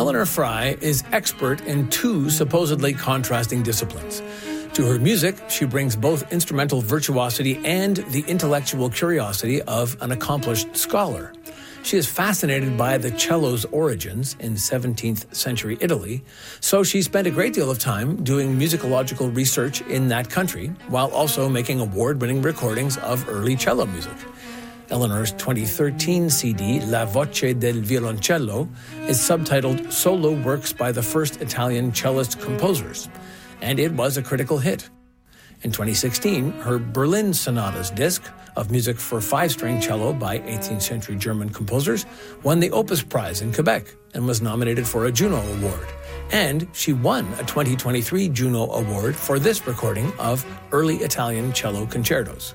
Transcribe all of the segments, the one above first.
Eleanor Frey is expert in two supposedly contrasting disciplines. To her music, she brings both instrumental virtuosity and the intellectual curiosity of an accomplished scholar. She is fascinated by the cello's origins in 17th century Italy, so she spent a great deal of time doing musicological research in that country, while also making award-winning recordings of early cello music. Eleanor's 2013 CD, La Voce del Violoncello, is subtitled Solo Works by the First Italian Cellist Composers, and it was a critical hit. In 2016, her Berlin Sonatas disc of music for five-string cello by 18th century German composers won the Opus Prize in Quebec and was nominated for a Juno Award. And she won a 2023 Juno Award for this recording of early Italian cello concertos.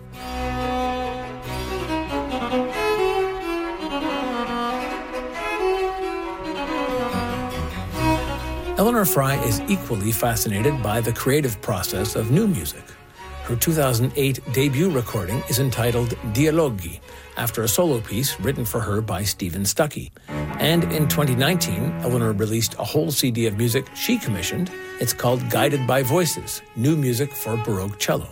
Eleanor Frey is equally fascinated by the creative process of new music. Her 2008 debut recording is entitled Dialoghi, after a solo piece written for her by Stephen Stuckey. And in 2019, Eleanor released a whole CD of music she commissioned. It's called Guided by Voices, New Music for Baroque Cello.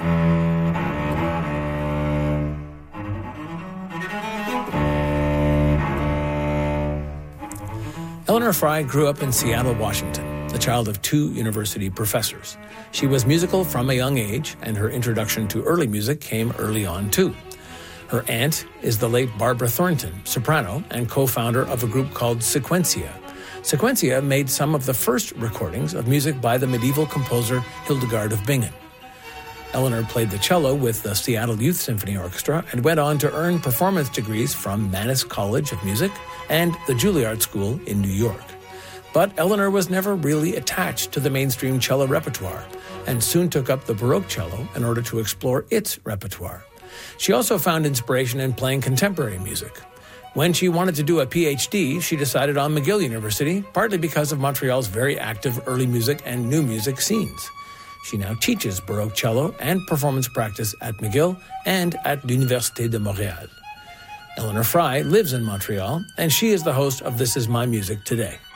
Eleanor Frey grew up in Seattle, Washington, the child of two university professors. She was musical from a young age, and her introduction to early music came early on, too. Her aunt is the late Barbara Thornton, soprano, and co-founder of a group called Sequentia. Sequentia made some of the first recordings of music by the medieval composer Hildegard of Bingen. Eleanor played the cello with the Seattle Youth Symphony Orchestra and went on to earn performance degrees from Mannes College of Music and the Juilliard School in New York. But Eleanor was never really attached to the mainstream cello repertoire and soon took up the Baroque cello in order to explore its repertoire. She also found inspiration in playing contemporary music. When she wanted to do a PhD, she decided on McGill University, partly because of Montreal's very active early music and new music scenes. She now teaches Baroque cello and performance practice at McGill and at l'Université de Montréal. Eleanor Frey lives in Montreal, and she is the host of This Is My Music Today.